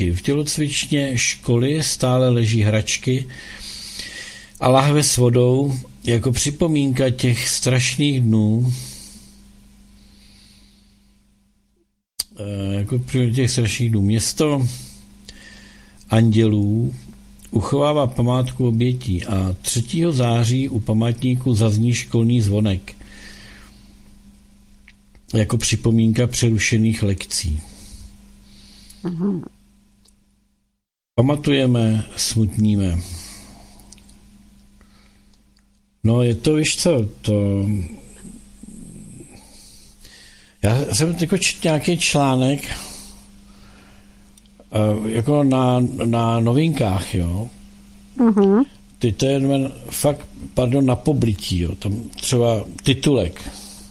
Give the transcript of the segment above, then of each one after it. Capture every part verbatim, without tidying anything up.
V tělocvičně školy stále leží hračky a lahve s vodou jako připomínka těch strašných dnů, jako těch strašných dnů. Město andělů uchovává památku obětí a třetího září u památníku zazní školní zvonek jako připomínka přerušených lekcí. Mhm. Pamatujeme, smutníme. No je to, víš co, to... Já jsem jako četl nějaký článek jako na, na novinkách, jo. Mhm. Ty to je jen fakt, pardon, na poblití, jo. Tam třeba titulek.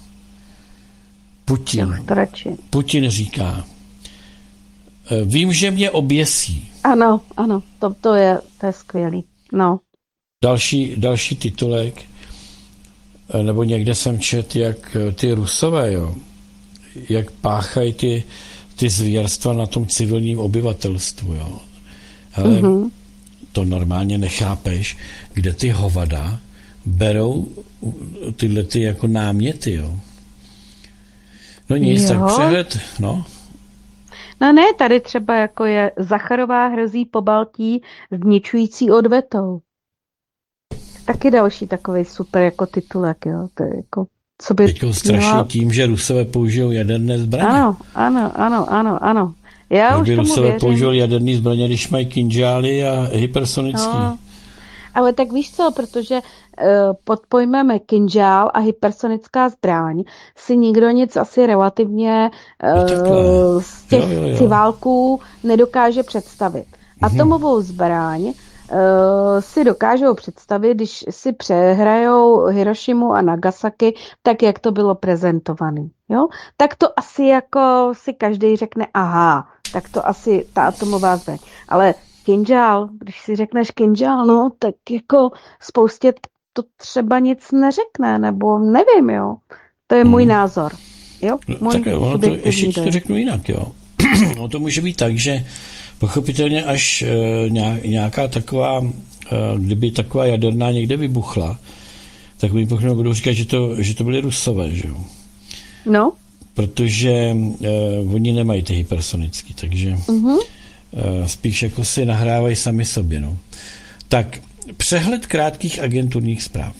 Putin. To radši. Putin říká, vím, že mě oběsí. Ano, ano, to, to, je, to je skvělý. No. Další, další titulek, nebo někde jsem čet, jak ty Rusové, jo, jak páchají ty, ty zvěrstva na tom civilním obyvatelstvu, jo. Ale mm-hmm. to normálně nechápeš, kde ty hovada berou tyhle ty jako náměty, jo. No nic, jo. tak přehled, no. No ne, tady třeba jako je Zacharová hrozí Pobaltí zničující odvetou. Taky další takový super jako titulek, jo. To je jako, co by... Teďko straší měla... tím, že Rusové použijou jaderné zbraně. Ano, ano, ano, ano, ano. Já Jak už by tomu Rusové věřím. použili jaderné zbraně, když mají kinžály a hypersonický. No. Ale tak víš co, protože uh, pod pojmem kinžál a hypersonická zbraň si nikdo nic asi relativně uh, z těch jo, jo, jo. civálků nedokáže představit. Atomovou zbraň uh, si dokážou představit, když si přehrajou Hirošimu a Nagasaki, tak jak to bylo prezentované. Jo? Tak to asi jako si každý řekne, aha, tak to asi ta atomová zbraň. Ale kinžál, když si řekneš kinžál, no, tak jako spoustě to třeba nic neřekne, nebo nevím, jo. To je můj hmm. názor. Jo? Můj tak ono to, ještě ti to řeknu jinak, jo. No to může být tak, že pochopitelně až e, nějaká taková, e, kdyby taková jaderná někde vybuchla, tak mi pochopitelně budou říkat, že to, že to byly Rusové, že jo. No. Protože e, oni nemají ty hypersonický, takže... Mm-hmm. Spíš jako si nahrávají sami sobě. No. Tak, přehled krátkých agenturních zpráv.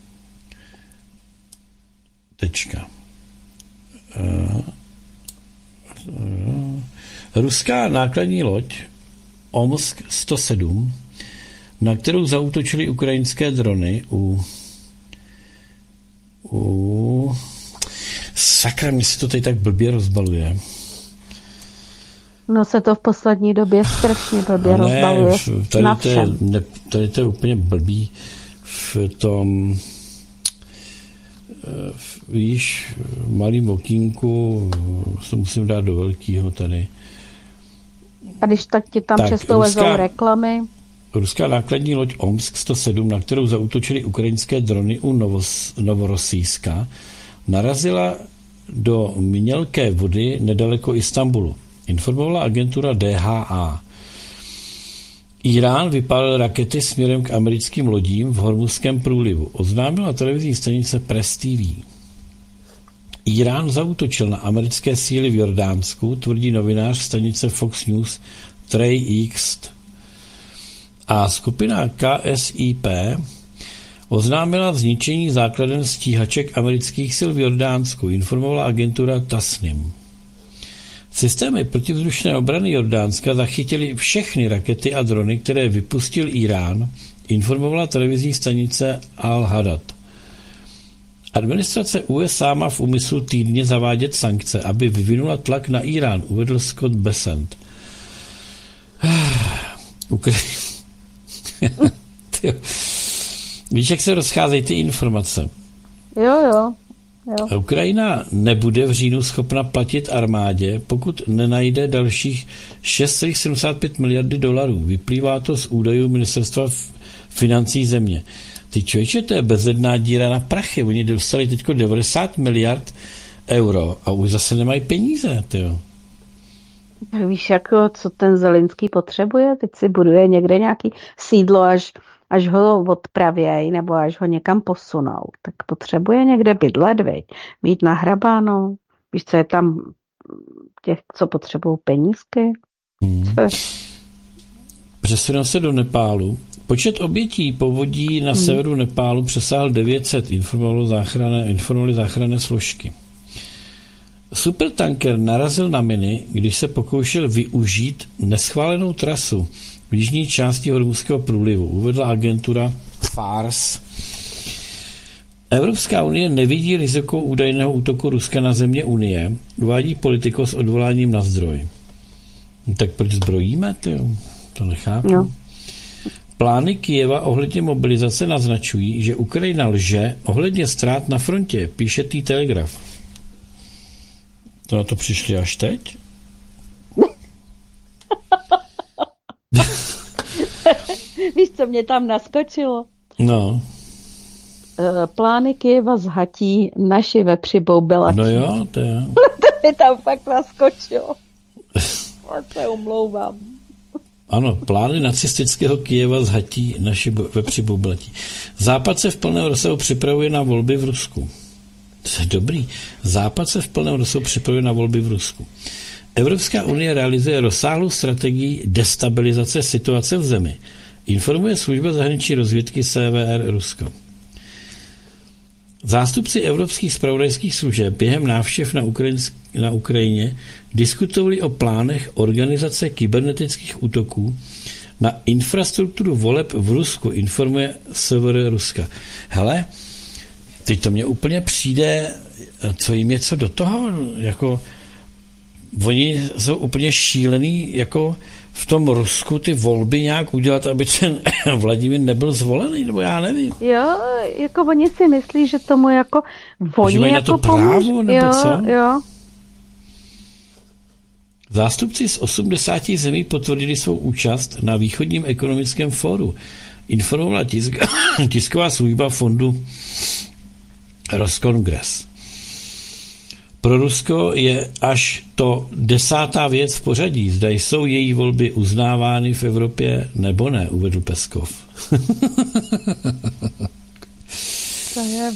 Tečka. Uh, uh, ruská nákladní loď Omsk sto sedm, na kterou zaútočily ukrajinské drony u u sakra, mě se to tady tak blbě rozbaluje. No se to v poslední době strašně blbě rozbaluje. Tady, ne, tady to je úplně blbý v tom v, víš, malým okýnku se musím dát do velkýho tady. A když tak ti tam tak, často lezou reklamy. Ruská nákladní loď Omsk sto sedm, na kterou zaútočily ukrajinské drony u Novos, Novorosijska, narazila do mělké vody nedaleko Istanbulu. Informovala agentura D H A. Irán vypálil rakety směrem k americkým lodím v Hormuzském průlivu. Oznámila televizní stanice Press T V. Irán zaútočil na americké síly v Jordánsku, tvrdí novinář stanice Fox News Trey East. A skupina K S I P oznámila zničení základen stíhaček amerických sil v Jordánsku, informovala agentura Tasnim. Systémy protivzdušné obrany Jordánska zachytily všechny rakety a drony, které vypustil Irán, informovala televizní stanice Al-Hadad. Administrace U S A má v úmyslu týdně zavádět sankce, aby vyvinula tlak na Irán, uvedl Scott Bessent. Ukra- Víš, jak se rozcházejí ty informace? Jo, jo. Jo. Ukrajina nebude v říjnu schopna platit armádě, pokud nenajde dalších šest celá sedmdesát pět miliardy dolarů. Vyplývá to z údajů ministerstva financí země. Ty člověče, to je bezedná díra na prachy. Oni dostali teď devadesát miliard euro a už zase nemají peníze. Tyjo. Víš, jako, co ten Zelenský potřebuje? Teď si buduje někde nějaký sídlo, až, až ho odpravěj, nebo až ho někam posunou. Tak potřebuje někde bydlet, viď? Mít nahrabáno. Víš, co je tam těch, co potřebují penízky? Hmm. Přesunul se do Nepálu. Počet obětí povodí na hmm. severu Nepálu přesáhl devět set, informovali záchranné, informovali záchranné složky. Supertanker narazil na miny, když se pokoušel využít neschválenou trasu v jižní části Hormuzského průlivu, uvedla agentura Fars. Evropská unie nevidí riziko údajného útoku Ruska na země Unie, uvádí Politico s odvoláním na zdroj. No, tak proč zbrojíme? Tyjo? To nechápu. No. Plány Kyjeva ohledně mobilizace naznačují, že Ukrajina lže ohledně ztrát na frontě, píše tý Telegraf. To na to přišli až teď? Víš, co mě tam naskočilo? No. Plány Kyjeva zhatí naši vepřibou belačí. No jo, to je. To mi tam fakt naskočilo. Já se omlouvám. Ano, plány nacistického Kyjeva zhatí naši vepřibou blatí. Západ se v plném rozsahu připravuje na volby v Rusku. To je dobrý. Západ se v plném rozsahu připravuje na volby v Rusku. Evropská unie realizuje rozsáhlou strategii destabilizace situace v zemi. Informuje služba zahraniční rozvědky C V R Rusko. Zástupci evropských zpravodajských služeb během návštěv na, Ukrajinsk- na Ukrajině diskutovali o plánech organizace kybernetických útoků na infrastrukturu voleb v Rusku, informuje S V R Ruska. Hele, teď to mně úplně přijde, co jim je co do toho, jako oni jsou úplně šílený, jako v tom Rusku ty volby nějak udělat, aby ten Vladimír nebyl zvolený, nebo já nevím. Jo, jako oni si myslí, že tomu jako oni že mají jako na to právo, nebo jo, co? Jo. Zástupci z osmdesáti zemí potvrdili svou účast na východním ekonomickém fóru. Informovala tisk, tisková služba fondu Roskongres. Pro Rusko je až to desátá věc v pořadí. Zda jsou její volby uznávány v Evropě nebo ne, uvedl Peskov. To je...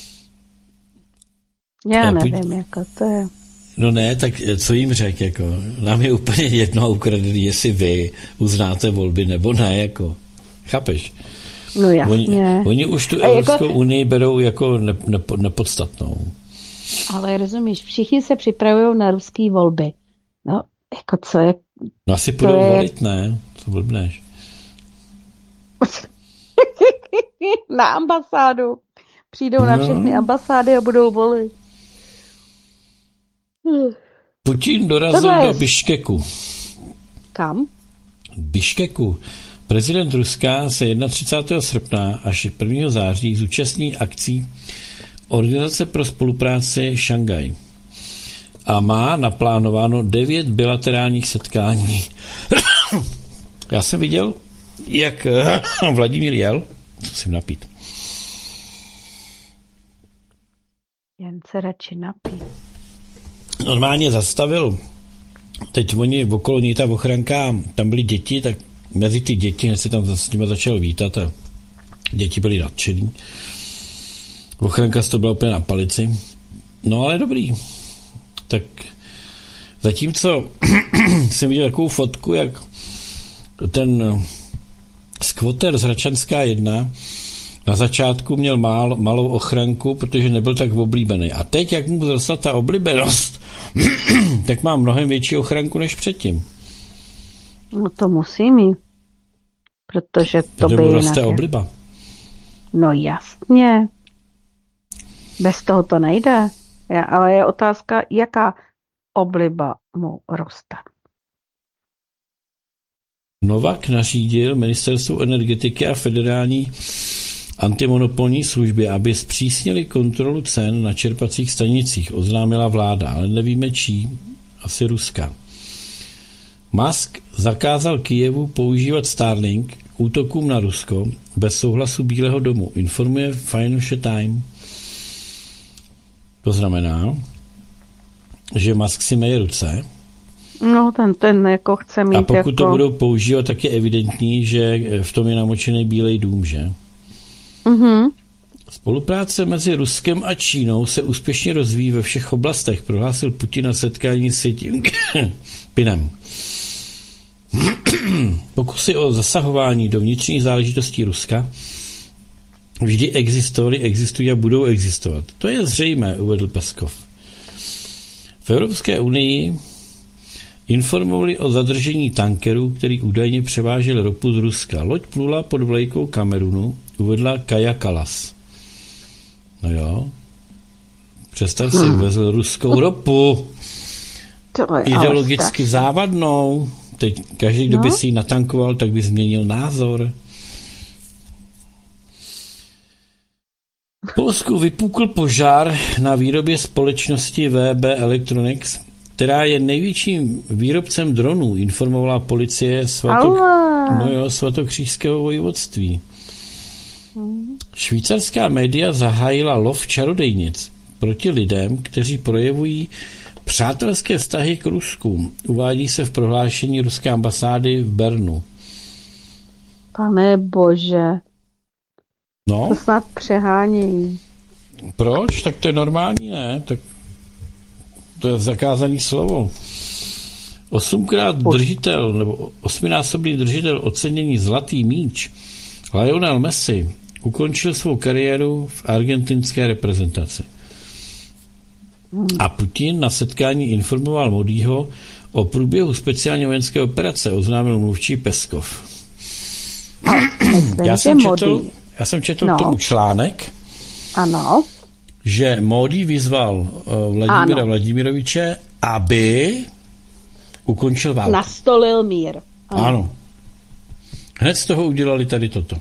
Já nevím, jako to je... No ne, tak co jim řek, jako, nám je úplně jedno ukradený, jestli vy uznáte volby nebo ne, jako, chápeš? No jasně. Oni, oni už tu Evropskou jako... unii berou jako ne, ne, nepodstatnou. Ale rozumíš, všichni se připravují na ruský volby. No, jako co je... No asi budou je... volit, ne? Co blbneš? Na ambasádu. Přijdou no. na všechny ambasády a budou volit. Putin dorazil do Biškeku. Kam? Biškeku. Prezident Ruska se třicátého prvního srpna až prvního září zúčastní akcí Organizace pro spolupráci Šangaj a má naplánováno devět bilaterálních setkání. Já jsem viděl, jak Vladimír jel, musím napít. Jen se radši napít. Normálně zastavil, teď oni okolo ní ta ochranka, tam byly děti, tak mezi ty děti, hned se tam s nimi začal vítat a děti byly nadšený. Ochranka to byla úplně na palici. No ale dobrý. Tak zatímco jsem viděl takovou fotku, jak ten skvoter z Hračanská jedna na začátku měl mal, malou ochranku, protože nebyl tak oblíbený. A teď, jak mu zrostla ta oblíbenost, tak má mnohem větší ochranku než předtím. No to musí mít. Protože to by jinak... obliba. No jasně. Bez toho to nejde. Ale je otázka, jaká obliba mu roste. Novak nařídil Ministerstvu energetiky a federální antimonopolní službě, aby zpřísnili kontrolu cen na čerpacích stanicích, oznámila vláda, ale nevíme čí, asi ruská. Musk zakázal Kyjevu používat Starlink k útokům na Rusko bez souhlasu Bílého domu, informuje Financial Times. To znamená, že Musk si meje ruce No, ten, ten jako chce mít A pokud jako... to budou používat, tak je evidentní, že v tom je namočený Bílej dům, že? Mhm. Spolupráce mezi Ruskem a Čínou se úspěšně rozvíjí ve všech oblastech, prohlásil Putin na setkání s Pinem. Pokusy o zasahování do vnitřních záležitostí Ruska vždy existovaly, existují a budou existovat. To je zřejmé, uvedl Peskov. V Evropské unii informovali o zadržení tankeru, který údajně převážel ropu z Ruska. Loď plula pod vlajkou Kamerunu, uvedla Kaja Kalas. No jo, přestat si uvezl ruskou ropu. Ideologicky závadnou. Teď každý, kdo by si ji natankoval, tak by změnil názor. V Polsku vypukl požár na výrobě společnosti V B Electronics, která je největším výrobcem dronů, informovala policie svato, no jo, Svatokřížského vojvodství. Švýcarská média zahájila lov čarodejnic proti lidem, kteří projevují přátelské vztahy k Rusku. Uvádí se v prohlášení ruské ambasády v Bernu. Pane bože. No? To snad přehánějí. Proč? Tak to je normální, ne? Tak to je zakázané slovo. Osmkrát držitel, nebo osminásobný držitel ocenění Zlatý míč, Lionel Messi, ukončil svou kariéru v argentinské reprezentaci. A Putin na setkání informoval Modího o průběhu speciální vojenské operace, oznámil mluvčí Peskov. Já jsem četl, já jsem četl no. tomu článek, ano. že Módi vyzval uh, Vladimira ano. Vladimiroviče, aby ukončil válku. Nastolil mír. Ano. ano. Hned z toho udělali tady toto.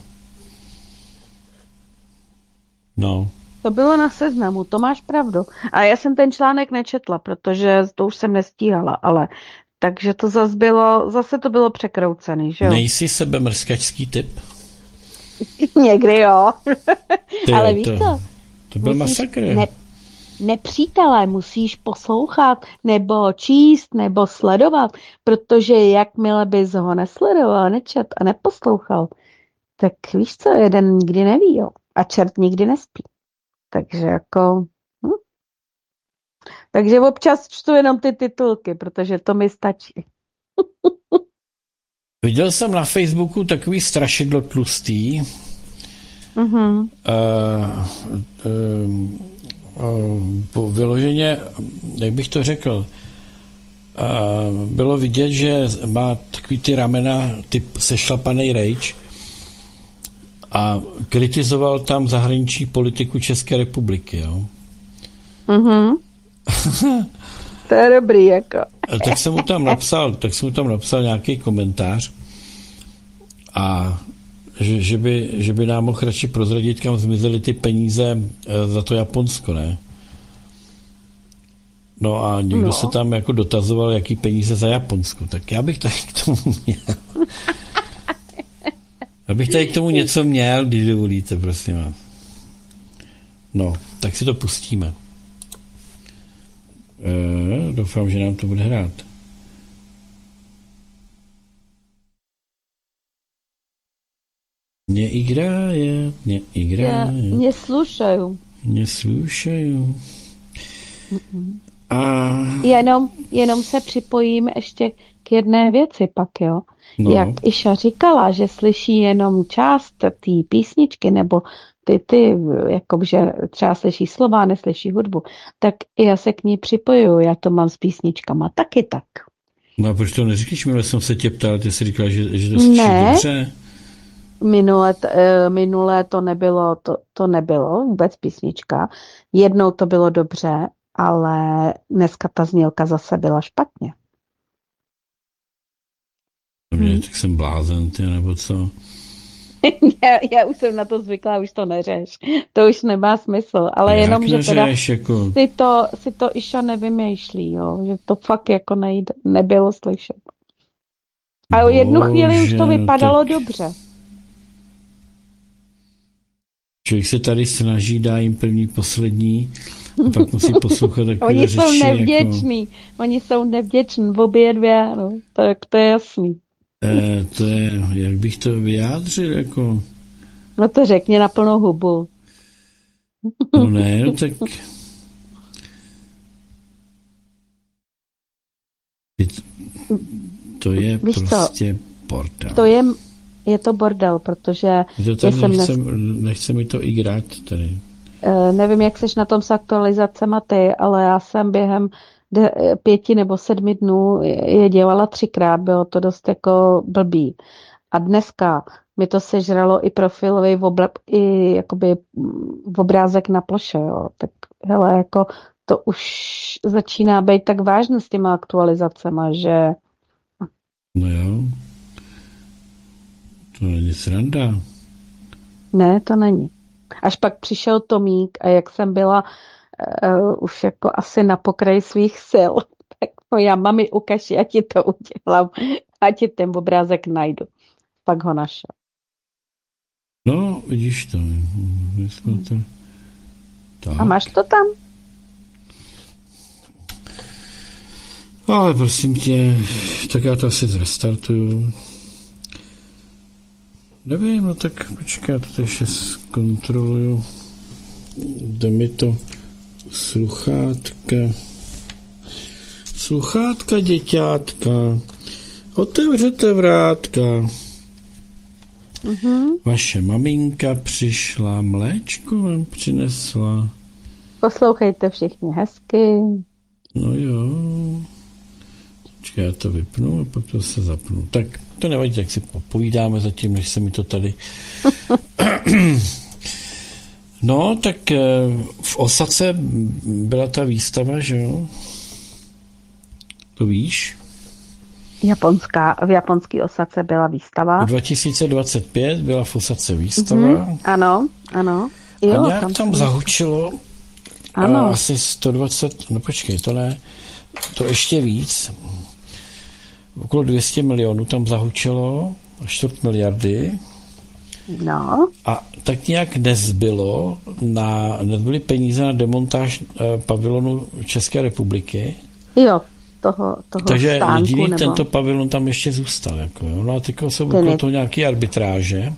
No. To bylo na Seznamu, to máš pravdu. A já jsem ten článek nečetla, protože to už jsem nestíhala, ale takže to zase bylo, zase to bylo překroucený, že jo? Nejsi sebemrskačský typ? Někdy jo. Ty, ale víš to, co? To byl musíš, masakr. Ne, nepřítelé musíš poslouchat, nebo číst, nebo sledovat, protože jakmile bys ho nesledoval, nečet a neposlouchal, tak víš co, jeden nikdy neví, jo. A čert nikdy nespí. Takže jako... Hm. Takže občas čtu jenom ty titulky, protože to mi stačí. Viděl jsem na Facebooku takový strašidlo tlustý. Mm-hmm. Uh, uh, uh, vyloženě, jak bych to řekl, uh, bylo vidět, že má takový ty ramena, typ sešlapanej rejč a kritizoval tam zahraniční politiku České republiky, jo. Mhm. To je dobrý, jako. Tak jsem mu tam napsal, tak jsem mu tam napsal nějaký komentář a že, že, by, že by nám mohl radši prozradit, kam zmizely ty peníze za to Japonsko, ne? No a někdo no. se tam jako dotazoval, jaký peníze za Japonsko. Tak já bych tady k tomu měl. Abych tady k tomu něco měl, když dovolíte, prosím vás. No, tak si to pustíme. E, doufám, že nám to bude hrát. Mě igraje, mě igraje. Mě slušaju. Mě slušaju. A... Jenom, jenom se připojím ještě k jedné věci pak, jo. No. Jak Iša říkala, že slyší jenom část té písničky, nebo ty, ty, jakože třeba slyší slova, neslyší hudbu, tak já se k ní připojuju, já to mám s písničkama taky tak. No a proč to neříkáš, minule jsem se tě ptal, ty jsi říkala, že, že to slyší ne. dobře? Minule, minule to nebylo, to, to nebylo vůbec písnička, jednou to bylo dobře, ale dneska ta znělka zase byla špatně. Mě, tak jsem blázen, ty, nebo co? já, já už jsem na to zvyklá, už to neřeš. To už nemá smysl, ale jak jenom, neřeš, že teda jako... si, to, si to Iša nevymýšlí, jo? Že to fakt jako nejde, nebylo slyšet. A o jednu Bože, chvíli už to vypadalo tak... dobře. Člověk se tady snaží, dá jim první, poslední A pak musí poslouchat takové Oni řeči, jsou nevděční, jako, oni jsou nevděční, obě dvě, no, tak to je jasný. eh, to je, jak bych to vyjádřil, jako... No to řekni na plnou hubu. No ne, no tak... To je Víš prostě co? bordel. To je, je to bordel, protože To tady jsem nechce, dnes, nechce mi to igrát tady. eh, nevím, jak seš na tom s aktualizacemi ty, ale já jsem během de, pěti nebo sedmi dnů je dělala třikrát, bylo to dost jako blbý. A dneska mi to sežralo i profilový obra, i jakoby v obrázek na ploše, jo. Tak hele, jako to už začíná být tak vážné s těma aktualizacemi, že No jo. To není sranda. ne, to není. Až pak přišel Tomík a jak jsem byla uh, už jako asi na pokraji svých sil, tak no já mami ukaž, já ti to udělám, a ti ten obrázek najdu. Pak ho našel. No, vidíš to. Dneska to... Tak. A máš to tam? Ale prosím tě, tak já to asi zrestartuju. Nevím, no tak počkej, já to ještě zkontroluju. Jde mi to sluchátka. Sluchátka, děťátka. Otevřete vrátka. Mhm. Vaše maminka přišla, mléčko vám přinesla. Poslouchejte všichni hezky. No jo. Počkej, já to vypnu a pak to se zapnu. Tak to nevadí, tak si popovídáme zatím, než se mi to tady... No, tak v Osace byla ta výstava, že jo? To víš? Japonská, v japonský Osace byla výstava. dva tisíce dvacet pět byla v Osace výstava. Mhm. Ano, ano. Jo, A nějak tam, tam jsem- zahučilo Ano. a asi sto dvacet, no počkej, to ne, to ještě víc. Okolo dvě stě milionů tam zahučilo, čtvrt miliardy. No, A tak nějak nezbylo, na, nezbyly peníze na demontáž eh, pavilonu České republiky, jo, toho, toho takže stánku, jediný nebo... tento pavilon tam ještě zůstal. Jako, jo. No a teď jsou Ten okolo je- toho nějaké arbitráže,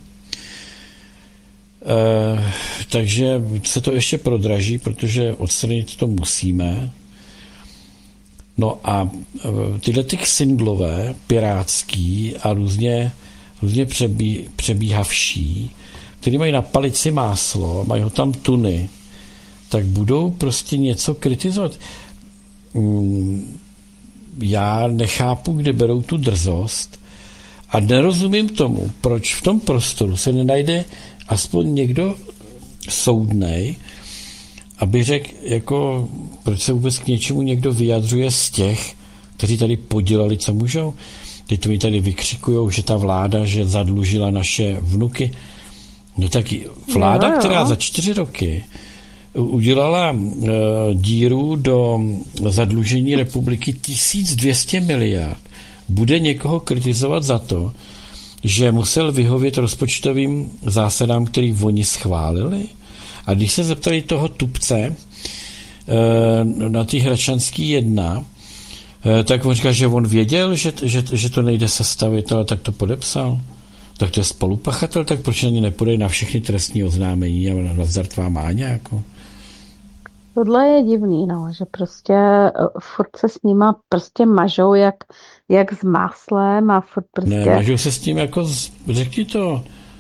eh, takže se to ještě prodraží, protože odstranit to musíme. No a eh, tyhle ty ksindlové, pirátský a různě, různě přebí, přebíhavší, který mají na palici máslo, mají ho tam tuny, tak budou prostě něco kritizovat. Mm, Já nechápu, kde berou tu drzost a nerozumím tomu, proč v tom prostoru se nenajde aspoň někdo soudnej, aby řekl, jako, proč se vůbec k něčemu někdo vyjadřuje z těch, kteří tady podělali, co můžou. Teď to mi tady vykřikujou, že ta vláda, že zadlužila naše vnuky. No tak vláda, Jo, jo. která za čtyři roky udělala uh, díru do zadlužení republiky tisíc dvě stě miliard, bude někoho kritizovat za to, že musel vyhovět rozpočtovým zásadám, který oni schválili. A když se zeptali toho tupce uh, na té Hračanský jedna, uh, tak on říká, že on věděl, že, že, že to nejde sestavit, ale tak to podepsal. Tak to je spolupachatel, tak proč ani nepůjde na všechny trestní oznámení a na zartvá máňa, jako. Tohle je divný, no, že prostě uh, furt se s nima prostě mažou jak, jak s máslem a furt prostě... Ne, mažou se s tím jako, z, řekni to,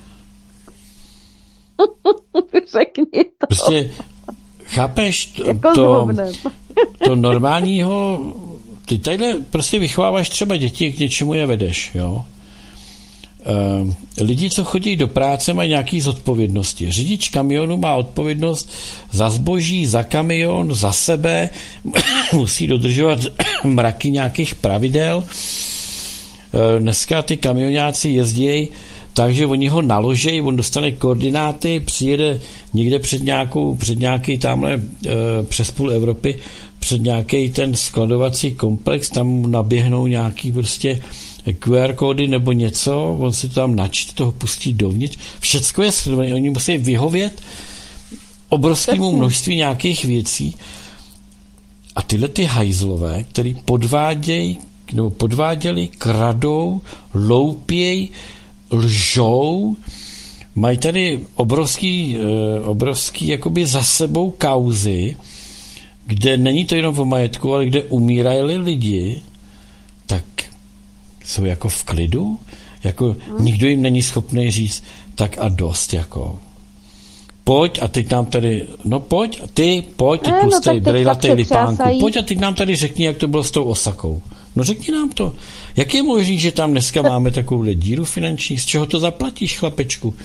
Řekni to. prostě, chápeš, to, Jako s to, hovnem. to normálního, ty tadyhle prostě vychováváš třeba děti, k něčemu je vedeš, jo. Uh, lidi, co chodí do práce, mají nějaký zodpovědnosti. Řidič kamionu má odpovědnost za zboží, za kamion, za sebe, musí dodržovat mraky nějakých pravidel. Uh, dneska ty kamionáci jezdí tak, že oni ho naložejí, on dostane koordináty, přijede někde před, nějakou, před nějaký tamhle uh, přes půl Evropy, před nějaký ten skladovací komplex, tam mu naběhnou nějaký prostě Q R kódy nebo něco, on si to tam načte, toho pustí dovnitř. Všecko je sledované, oni musí vyhovět obrovskému množství nějakých věcí. A tyhle ty hajzlové, který podvádějí, nebo podváděli, kradou, loupěj, lžou, mají tady obrovský, obrovský jakoby za sebou kauzy, kde není to jenom o majetku, ale kde umírají lidi, tak jsou jako v klidu, jako hmm. nikdo jim není schopný říct tak a dost, jako pojď a teď nám tady, no pojď, ty, pojď, ty tlustej, no, brejlatej lipánku, pojď a teď nám tady řekni, jak to bylo s tou Osakou. No řekni nám to. Jak je možný, že tam dneska máme takovou díru finanční, z čeho to zaplatíš, chlapečku?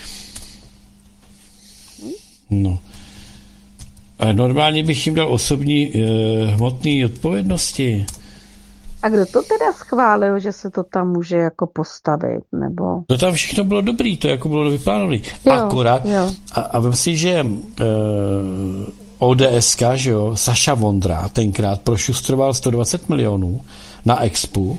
No. A normálně bych jim dal osobní eh, hmotné odpovědnosti. A kdo to teda schválil, že se to tam může jako postavit, nebo? To tam všechno bylo dobrý, to jako bylo vyplánované. Akorát, jo. a, a vem si, že eh, ODSka, že jo, Saša Vondra tenkrát prošustroval sto dvacet milionů na Expu.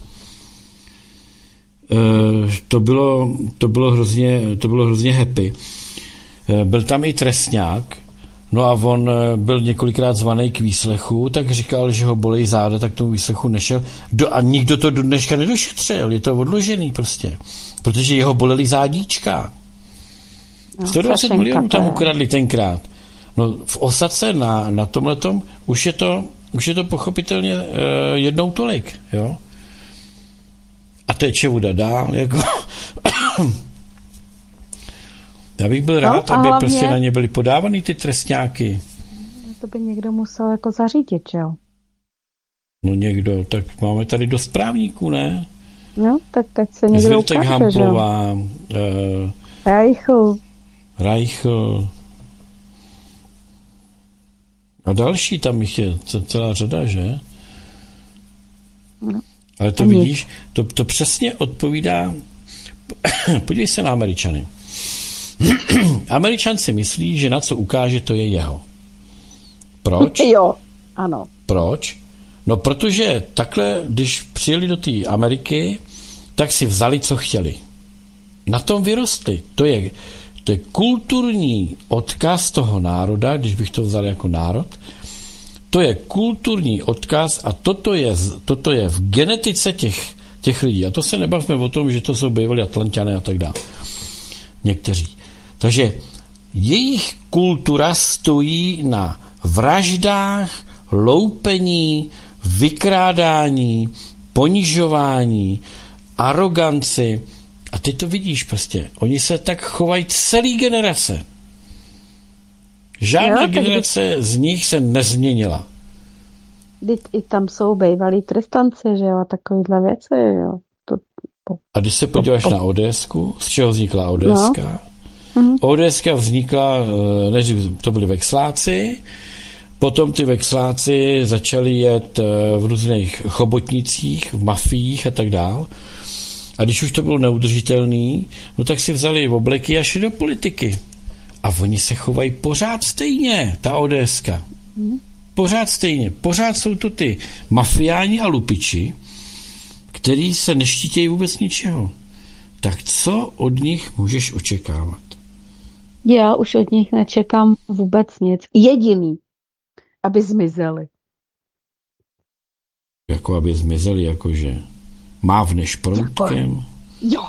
Eh, to bylo, to bylo hrozně, to bylo hrozně happy. Eh, byl tam i trestňák. No a on byl několikrát zvaný k výslechu, tak říkal, že ho bolej záda, tak tomu výslechu nešel. Do, a nikdo to do dneška nedošetřil, je to odložený prostě. Protože jeho boleli zádíčka. No, sto dvacet milionů tam ukradli tenkrát. No v Osace na, na tomhletom už je to, už je to pochopitelně uh, jednou tolik, jo. A teče voda dál, jako... Já bych byl rád, no, aby hlavně, prostě na ně byly podávány ty trestňáky. To by někdo musel jako zařídit, že jo? No někdo, tak máme tady dost právníků, ne? No, tak teď se někdo Zvěrtek ukáže, Hamplová, uh, Reichl. Reichl. A další tam jich je celá řada, že? No. Ale to Ani. vidíš, to, to přesně odpovídá, podívej se na Američany. Američan si myslí, že na co ukáže, to je jeho. Proč? Jo, ano. Proč? No protože takhle, když přijeli do té Ameriky, tak si vzali, co chtěli. Na tom vyrostli. To je, to je kulturní odkaz toho národa, když bych to vzal jako národ. To je kulturní odkaz a toto je, toto je v genetice těch, těch lidí. A to se nebavme o tom, že to jsou bývalí Atlanťané a tak dále. Někteří. Takže jejich kultura stojí na vraždách, loupení, vykrádání, ponižování, aroganci. A ty to vidíš prostě. Oni se tak chovají celý generace. Žádná jo, generace když... z nich se nezměnila. Teď i tam jsou bývalí trestance, že jo, a takovýhle věci, jo. To, po, a když se podíváš po, po. na ODSku, z čeho vznikla ODSka? No. Mhm. ODSka vznikla, než to byli vexláci, potom ty vexláci začali jet v různých chobotnicích, v mafiích a tak dál. A když už to bylo neudržitelný, no tak si vzali obleky a šli do politiky. A oni se chovají pořád stejně, ta ODSka. Mhm. Pořád stejně. Pořád jsou to ty mafiáni a lupiči, který se neštítějí vůbec ničeho. Tak co od nich můžeš očekávat? Já už od nich nečekám vůbec nic. Jediný, aby zmizeli. Jako aby zmizeli, jakože mávneš proutkem? Jo.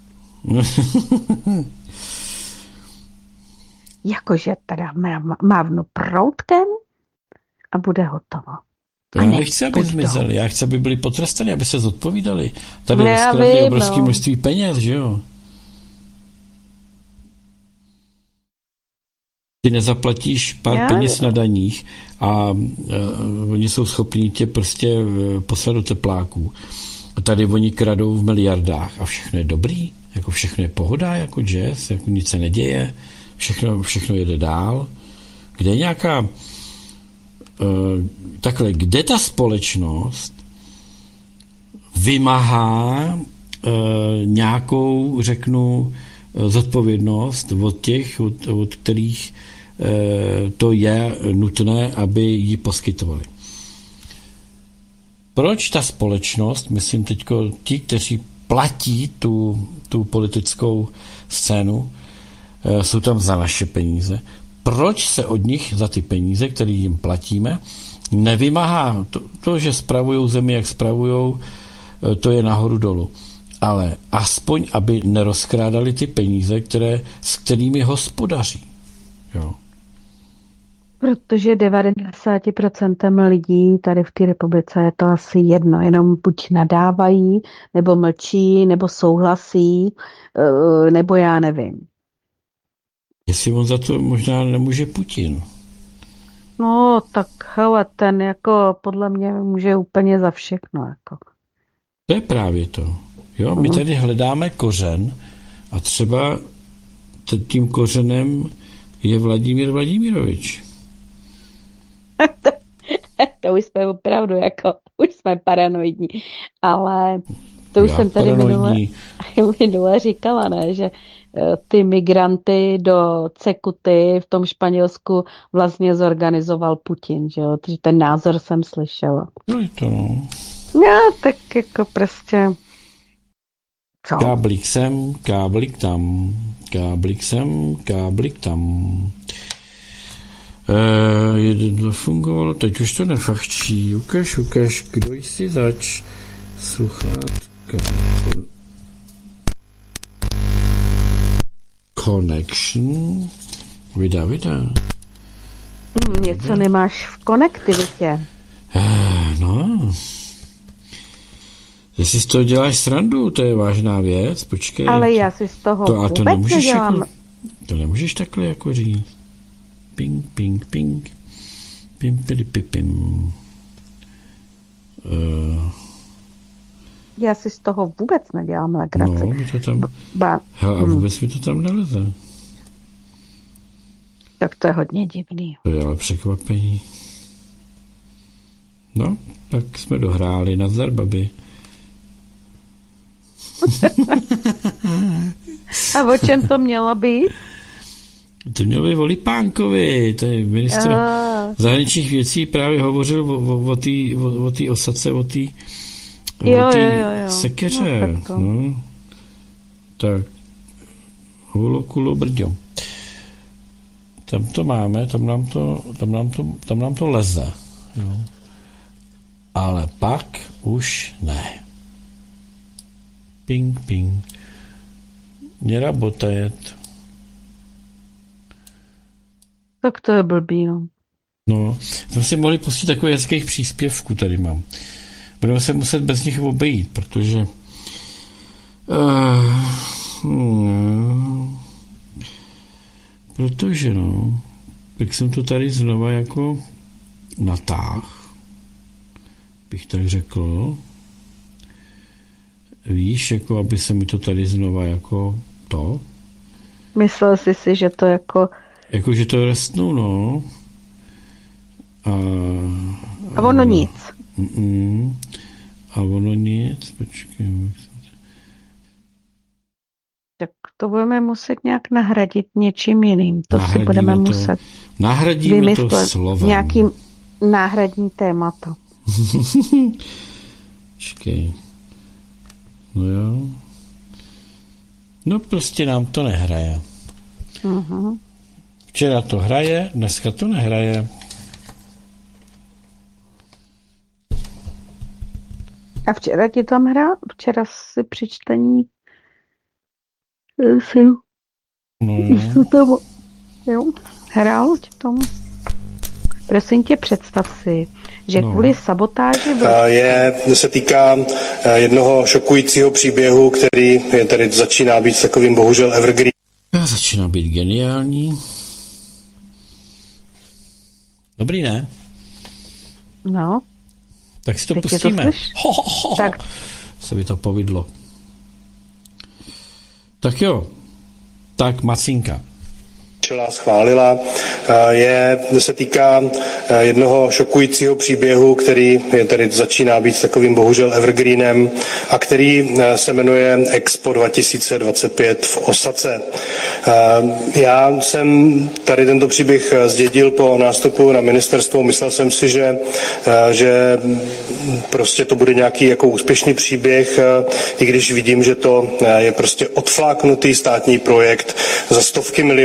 Jakože teda mávnu proutkem a bude hotovo. Já nechci, aby zmizeli, já chci, aby byli potrestaní, aby se zodpovídali. Tady rozkradli obrovské množství peněz, že jo? Ty nezaplatíš pár já, peněz na daních a uh, oni jsou schopní tě prostě uh, poslat do tepláků. A tady oni kradou v miliardách a všechno je dobrý, jako všechno je pohoda, jako jazz, jako nic se neděje, všechno, všechno jede dál. Kde je nějaká uh, takhle, kde ta společnost vymáhá uh, nějakou, řeknu, zodpovědnost od těch, od, od kterých uh, to je nutné, aby ji poskytovali. Proč ta společnost, myslím teďko ti, kteří platí tu, tu politickou scénu, uh, jsou tam za naše peníze, proč se od nich za ty peníze, které jim platíme, nevymáhá to, to že spravují zemi, jak spravují, to je nahoru dolů. Ale aspoň, aby nerozkrádali ty peníze, které, s kterými hospodaří. Jo. Protože devadesát procent lidí tady v té republice je to asi jedno, jenom buď nadávají, nebo mlčí, nebo souhlasí, nebo já nevím. Jestli on za to možná nemůže Putin. No, tak hele, ten jako podle mě může úplně za všechno. Jako. To je právě to. Jo, my tady hledáme kořen a třeba tím kořenem je Vladimír Vladimirovič. to, to už jsme opravdu jako, už jsme paranoidní, ale to už Já jsem tady minule, minule říkala, ne, že ty migranty do Cekuty v tom Španělsku vlastně zorganizoval Putin, že jo, takže ten názor jsem slyšela. No je to no. No, tak jako prostě co? Káblik sem, káblik tam, káblik sem, káblik tam. E, jeden to fungovalo, teď už to nefachčí. Ukaž, ukaž, kdo jsi zač? Sluchátka. Connection. Vida, vida. Hmm, něco nemáš v konektivitě. E, no. Jestli z toho děláš srandu, to je vážná věc, počkej. Ale já si z toho to, a to vůbec nedělám. Jako, to nemůžeš takhle jako říct. Ping, ping, ping. Pim, pili, pipim. Uh. Já si z toho vůbec nedělám legraci. No, mi to tam... Ba, Hele, a vůbec mi to tam neleze. Tak to je hodně divný. To je ale překvapení. No, tak jsme dohráli. Nazdar, babi. A o čem to mělo být? To mělo být o Lipánkovi, to je ministr uh. zahraničních věcí, právě hovořil o té o, o, o osadce, o té sekeře. No, tak, no. Tak, hulo, kulo, brďo. Tam to máme, tam nám to, tam nám to, tam nám to leze. Jo. Ale pak už ne. Ping, ping. Не работает. Tak to je blbý, no. No, jsme si mohli pustit takový hezkých příspěvků, tady mám. Budeme se muset bez nich obejít, protože uh, hmm, protože no, tak jsem to tady znova jako natáh, bych tak řekl. Víš, jako aby se mi to tady znova jako to. Myslel jsi si, že to jako... Jako, že to restnou, no. A, a ono a, nic. Mm, a ono nic, počkej. Tak to budeme muset nějak nahradit něčím jiným. To Nahradíme si budeme to, muset nahradíme vymyslet to slovem. Nějakým náhradní témata. Počkej. No jo. No prostě nám to nehraje. Uh-huh. Včera to hraje, dneska to nehraje. A včera ti tam hrál? Včera si při čtení si no jo. Tam, jo, hrál ti tomu. Prosím tě, představ si, že no. kvůli sabotáži... Je, se týká jednoho šokujícího příběhu, který je tady začíná být takovým bohužel evergreen. Začíná být geniální. Dobrý, ne? No. Tak si to Teď pustíme. To ho, ho, ho. Tak. Se by to povedlo. Tak jo. Tak Macinka. Schválila, je, se týká jednoho šokujícího příběhu, který je tady začíná být takovým bohužel evergreenem a který se jmenuje Expo dva tisíce dvacet pět v Osace. Já jsem tady tento příběh zdědil po nástupu na ministerstvo. Myslel jsem si, že, že prostě to bude nějaký jako úspěšný příběh, i když vidím, že to je prostě odfláknutý státní projekt za stovky milionů korun,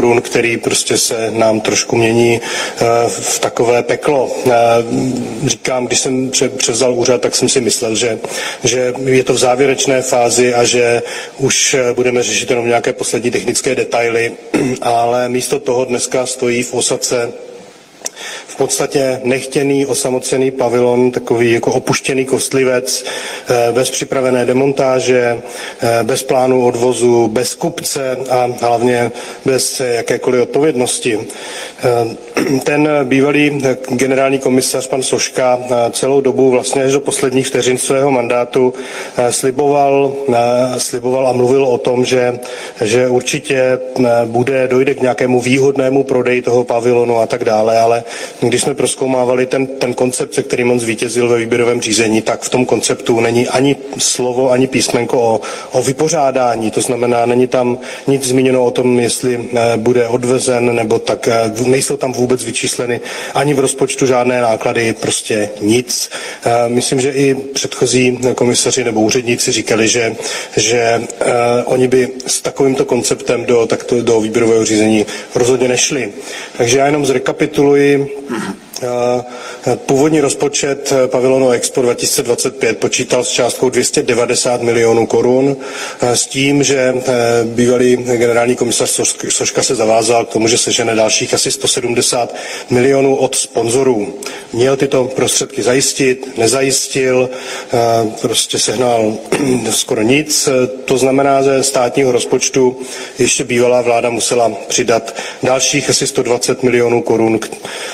korun, který prostě se nám trošku mění v takové peklo. Říkám, když jsem převzal úřad, tak jsem si myslel, že, že je to v závěrečné fázi a že už budeme řešit jenom nějaké poslední technické detaily, ale místo toho dneska stojí v osadce v podstatě nechtěný, osamocený pavilon, takový jako opuštěný kostlivec, bez připravené demontáže, bez plánu odvozu, bez kupce a hlavně bez jakékoliv odpovědnosti. Ten bývalý generální komisař pan Soška celou dobu vlastně až do posledních vteřin svého mandátu sliboval, sliboval a mluvil o tom, že, že určitě bude, dojde k nějakému výhodnému prodeji toho pavilonu a tak dále, ale když jsme prozkoumávali ten, ten koncept, se kterým on zvítězil ve výběrovém řízení, tak v tom konceptu není ani slovo, ani písmenko o, o vypořádání. To znamená, není tam nic zmíněno o tom, jestli bude odvezen, nebo tak nejsou tam vůbec vyčísleny ani v rozpočtu žádné náklady, prostě nic. Myslím, že i předchozí komisaři nebo úředníci říkali, že, že oni by s takovýmto konceptem do, takto, do výběrového řízení rozhodně nešli. Takže já jenom zrekapituluji. Původní rozpočet pavilonu Expo dva tisíce dvacet pět počítal s částkou dvě stě devadesát milionů korun s tím, že bývalý generální komisař Soška se zavázal k tomu, že sežene dalších asi sto sedmdesát milionů od sponzorů. Měl tyto prostředky zajistit, nezajistil, prostě sehnal skoro nic. To znamená, že státního rozpočtu ještě bývalá vláda musela přidat dalších asi sto dvacet milionů korun,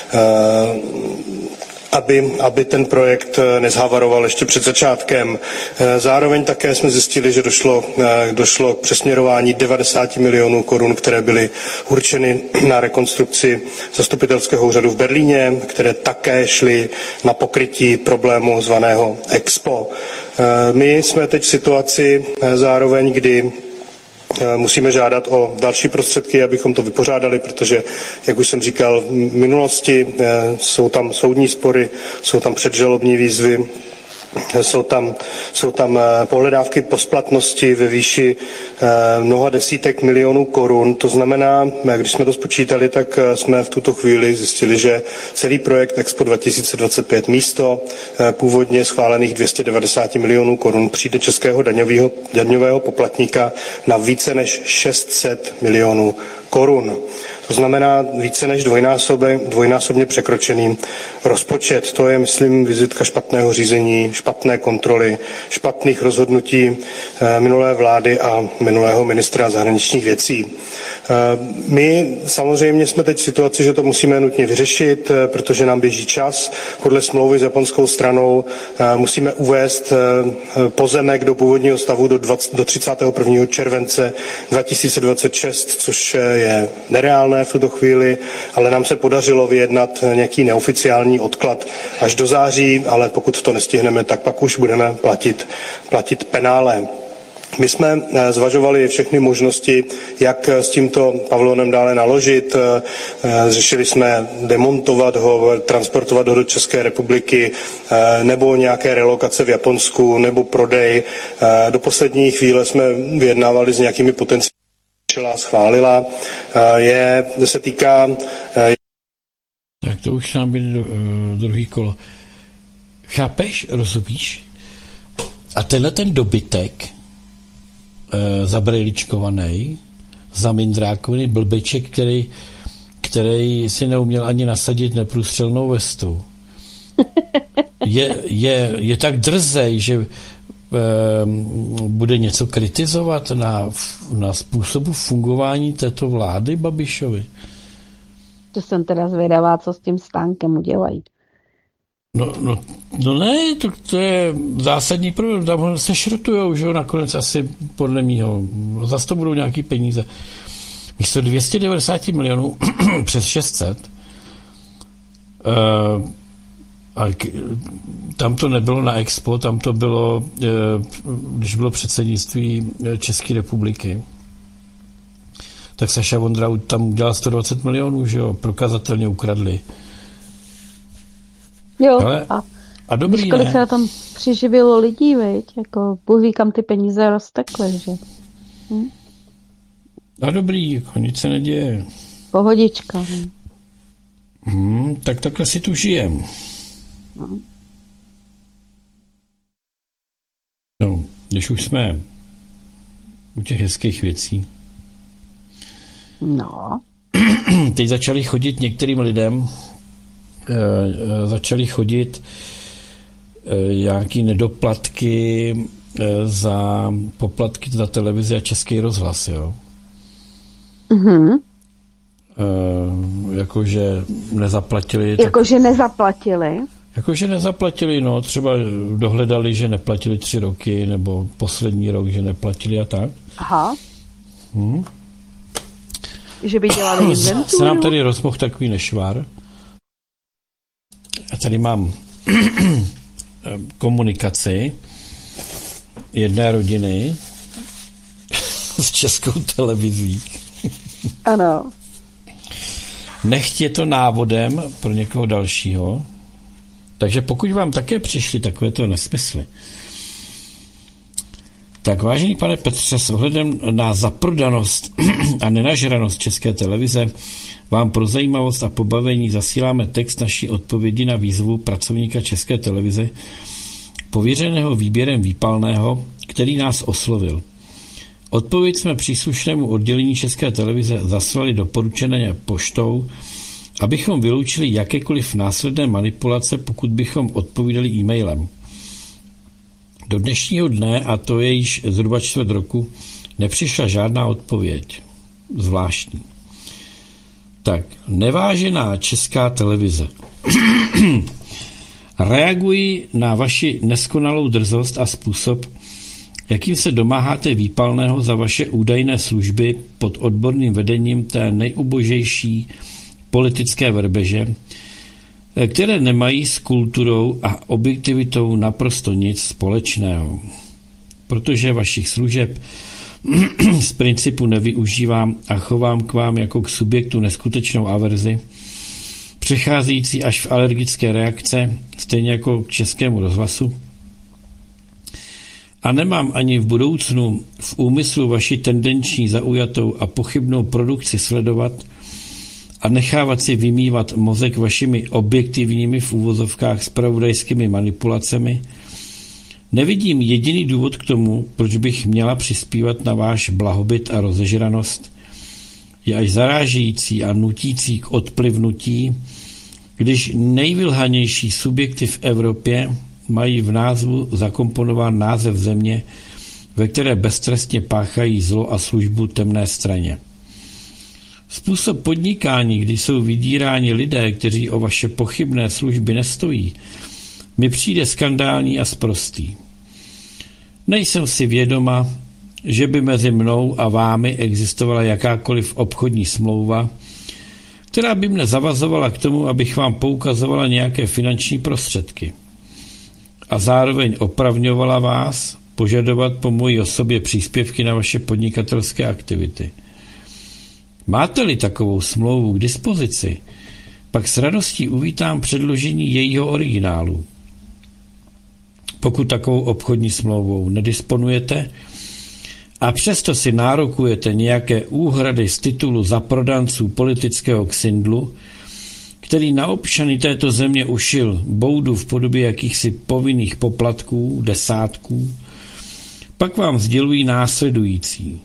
aby, aby ten projekt nezhavaroval ještě před začátkem. Zároveň také jsme zjistili, že došlo, došlo k přesměrování devadesát milionů korun, které byly určeny na rekonstrukci zastupitelského úřadu v Berlíně, které také šly na pokrytí problému zvaného Expo. My jsme teď v situaci zároveň, kdy musíme žádat o další prostředky, abychom to vypořádali, protože, jak už jsem říkal, v minulosti jsou tam soudní spory, jsou tam předžalobní výzvy, jsou tam, jsou tam pohledávky po splatnosti ve výši mnoha desítek milionů korun. To znamená, když jsme to spočítali, tak jsme v tuto chvíli zjistili, že celý projekt Expo dva tisíce dvacet pět místo původně schválených dvě stě devadesát milionů korun přijde českého daňového, daňového poplatníka na více než šest set milionů korun. To znamená více než dvojnásobně, dvojnásobně překročený rozpočet. To je, myslím, vizitka špatného řízení, špatné kontroly, špatných rozhodnutí minulé vlády a minulého ministra zahraničních věcí. My samozřejmě jsme teď v situaci, že to musíme nutně vyřešit, protože nám běží čas. Podle smlouvy s japonskou stranou musíme uvést pozemek do původního stavu do, dvacátého, do třicátého prvního července dva tisíce dvacet šest, což je nereálné v tuto chvíli, ale nám se podařilo vyjednat nějaký neoficiální odklad až do září, ale pokud to nestihneme, tak pak už budeme platit, platit penále. My jsme zvažovali všechny možnosti, jak s tímto pavilonem dále naložit. Řešili jsme demontovat ho, transportovat ho do České republiky, nebo nějaké relokace v Japonsku, nebo prodej. Do poslední chvíle jsme vyjednávali s nějakými potenciály, schválila. Je, se týká... Tak to už nám bude druhý kolo. Chápeš, rozumíš? A tenhle ten dobytek zabrejličkovaný, zamindrákovaný blbeček, který, který si neuměl ani nasadit neprůstřelnou vestu. Je, je, je tak drzej, že eh, bude něco kritizovat na, na způsobu fungování této vlády Babišovi. To jsem teda zvědavá, co s tím stánkem udělají. No, no, no ne, to, to je zásadní problém. Tam se šrotujou, že jo, nakonec asi podle mýho. Zase to budou nějaký peníze. Místo dvě stě devadesát milionů přes šest set. Uh, a k, tam to nebylo na Expo, tam to bylo, uh, když bylo předsednictví České republiky. Tak Saša Vondra tam udělal sto dvacet milionů, že jo, prokazatelně ukradli. Jo, ale, a, a dobrý, víš, kolik ne? se na tom přiživilo lidí, veď? Jako, Bůh ví, kam ty peníze roztekly, že? Hm? A dobrý, jako nic se neděje. pohodička. Hmm, tak takhle si tu žijem. No. No, když už jsme u těch hezkých věcí. No. Teď začali chodit některým lidem, e, začali chodit e, nějaký nedoplatky e, za poplatky za televizi a Český rozhlas, jo. Mhm. E, jakože nezaplatili. Jakože tak... nezaplatili. Jakože nezaplatili, no, třeba dohledali, že neplatili tři roky, nebo poslední rok, že neplatili a tak. Aha. Hmm. Že by dělali inventuru. Se nám tady rozmohl takový nešvar. A tady mám komunikaci jedné rodiny s Českou televizí. Ano. Nechť je to návodem pro někoho dalšího. Takže pokud vám také přišly takovéto nesmysly, tak vážený pane Petře, s ohledem na zaprodanost a nenažranost České televize vám pro zajímavost a pobavení zasíláme text naší odpovědi na výzvu pracovníka České televize, pověřeného výběrem výpalného, který nás oslovil. Odpověď jsme příslušnému oddělení České televize zaslali doporučené poštou, abychom vyloučili jakékoliv následné manipulace, pokud bychom odpovídali e-mailem. Do dnešního dne, a to je již zhruba čtvrt roku, nepřišla žádná odpověď. Zvláštní. Tak, nevážená Česká televize. Reaguji na vaši neskonalou drzost a způsob, jakým se domáháte výpalného za vaše údajné služby pod odborným vedením té nejubožejší politické verbeže, které nemají s kulturou a objektivitou naprosto nic společného. Protože vašich služeb z principu nevyužívám a chovám k vám jako k subjektu neskutečnou averzi, přecházející až v alergické reakce, stejně jako k Českému rozhlasu. A nemám ani v budoucnu v úmyslu vaši tendenční, zaujatou a pochybnou produkci sledovat a nechávat si vymývat mozek vašimi objektivními v úvozovkách zpravodajskými manipulacemi. Nevidím jediný důvod k tomu, proč bych měla přispívat na váš blahobyt a rozežranost. Je až zarážející a nutící k odplivnutí, když nejvylhanější subjekty v Evropě mají v názvu zakomponován název země, ve které beztrestně páchají zlo a službu temné straně. Způsob podnikání, kdy jsou vydíráni lidé, kteří o vaše pochybné služby nestojí, mi přijde skandální a sprostý. Nejsem si vědoma, že by mezi mnou a vámi existovala jakákoliv obchodní smlouva, která by mne zavazovala k tomu, abych vám poukazovala nějaké finanční prostředky. A zároveň opravňovala vás požadovat po mojí osobě příspěvky na vaše podnikatelské aktivity. Máte-li takovou smlouvu k dispozici, pak s radostí uvítám předložení jejího originálu. Pokud takovou obchodní smlouvou nedisponujete a přesto si nárokujete nějaké úhrady z titulu zaprodanců politického ksindlu, který na občany této země ušil boudu v podobě jakýchsi povinných poplatků, desátků, pak vám sdělují následující.